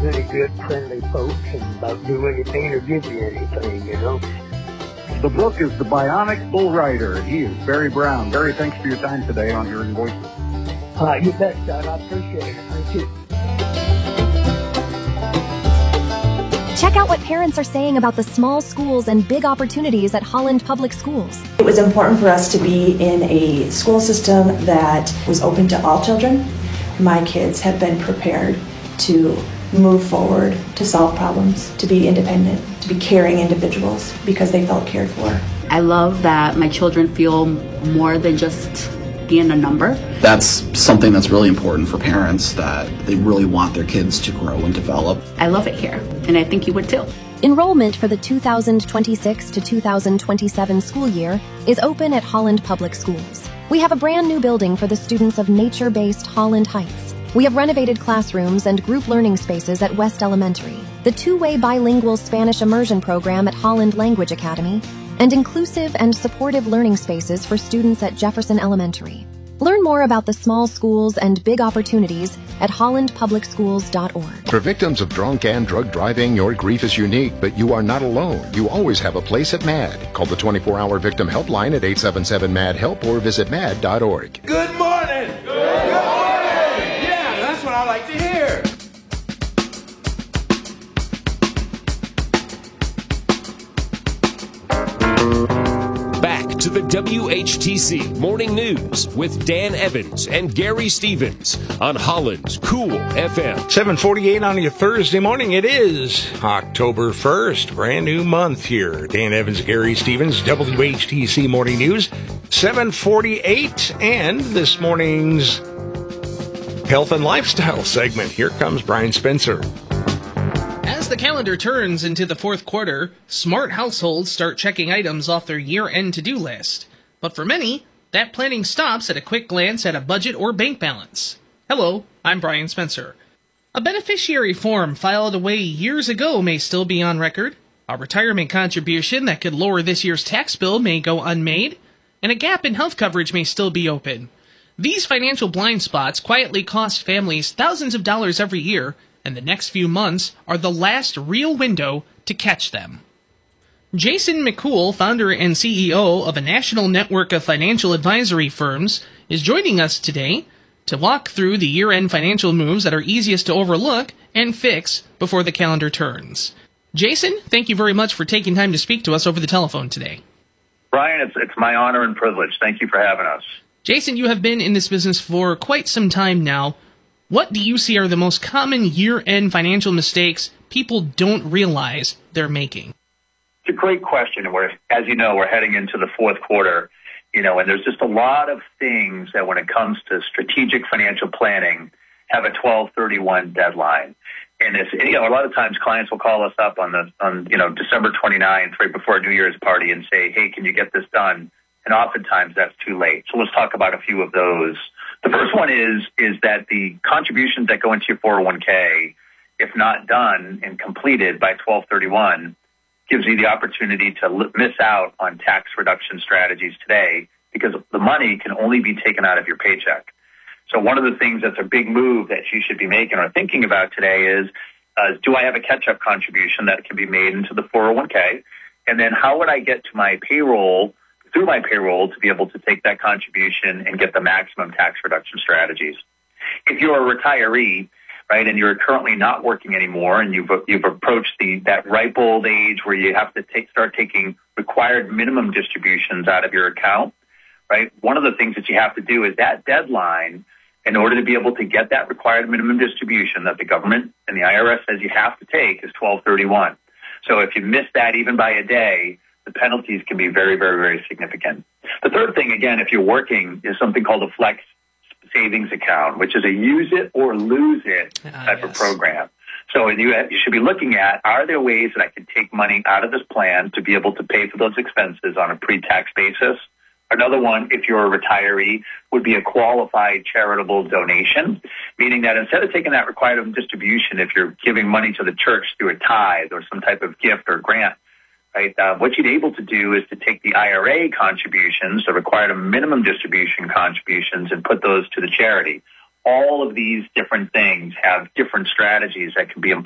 really good, friendly folks and about do anything or give you anything, you know. The book is The Bionic Bull Rider. He is Barry Brown. Barry, thanks for your time today on Hearing Voices. You bet, Don. I appreciate it. Thank you. Check out what parents are saying about the small schools and big opportunities at Holland Public Schools. It was important for us to be in a school system that was open to all children. My kids have been prepared to move forward, to solve problems, to be independent, to be caring individuals because they felt cared for. I love that my children feel more than just being a number. That's something that's really important for parents, that they really want their kids to grow and develop. I love it here, and I think you would too. Enrollment for the 2026 to 2027 school year is open at Holland Public Schools. We have a brand new building for the students of nature-based Holland Heights. We have renovated classrooms and group learning spaces at West Elementary, the two-way bilingual Spanish immersion program at Holland Language Academy, and inclusive and supportive learning spaces for students at Jefferson Elementary. Learn more about the small schools and big opportunities at hollandpublicschools.org. For victims of drunk and drug driving, your grief is unique, but you are not alone. You always have a place at MAD. Call the 24-hour victim helpline at 877-MAD-HELP or visit mad.org. Good morning! Good morning! Yeah, that's what I like to hear. Back to the WHTC Morning News with Dan Evans and Gary Stevens on Holland's Cool FM. 7:48 on your Thursday morning. It is October 1st, brand new month here. Dan Evans, Gary Stevens, WHTC Morning News, 7:48, and this morning's health and lifestyle segment. Here comes Brian Spencer. As the calendar turns into the fourth quarter, smart households start checking items off their year-end to-do list. But for many, that planning stops at a quick glance at a budget or bank balance. Hello, I'm Brian Spencer. A beneficiary form filed away years ago may still be on record. A retirement contribution that could lower this year's tax bill may go unmade. And a gap in health coverage may still be open. These financial blind spots quietly cost families thousands of dollars every year, and the next few months are the last real window to catch them. Jason McCool, founder and CEO of a national network of financial advisory firms, is joining us today to walk through the year-end financial moves that are easiest to overlook and fix before the calendar turns. Jason, thank you very much for taking time to speak to us over the telephone today. Brian, it's my honor and privilege. Thank you for having us. Jason, you have been in this business for quite some time now. What do you see are the most common year-end financial mistakes people don't realize they're making? It's a great question. As you know, we're heading into the fourth quarter, and there's just a lot of things that when it comes to strategic financial planning have a 12/31 deadline. And it's, a lot of times clients will call us up on December 29th, right before a New Year's party and say, hey, can you get this done? And oftentimes that's too late. So let's talk about a few of those. The first one is that the contributions that go into your 401k, if not done and completed by 12/31, gives you the opportunity to miss out on tax reduction strategies today because the money can only be taken out of your paycheck. So one of the things that's a big move that you should be making or thinking about today is, do I have a catch-up contribution that can be made into the 401k? And then how would I get to my payroll, through my payroll, to be able to take that contribution and get the maximum tax reduction strategies? If you're a retiree, right, and you're currently not working anymore, and you've approached that ripe old age where you have to start taking required minimum distributions out of your account, right? One of the things that you have to do is that deadline, in order to be able to get that required minimum distribution that the government and the IRS says you have to take, is 12/31. So if you miss that even by a day, the penalties can be very, very, very significant. The third thing, again, if you're working, is something called a flex savings account, which is a use it or lose it type of program. So you should be looking at, are there ways that I can take money out of this plan to be able to pay for those expenses on a pre-tax basis? Another one, if you're a retiree, would be a qualified charitable donation, meaning that instead of taking that required distribution, if you're giving money to the church through a tithe or some type of gift or grant, right, what you'd be able to do is to take the IRA contributions, the required minimum distribution contributions, and put those to the charity. All of these different things have different strategies that can be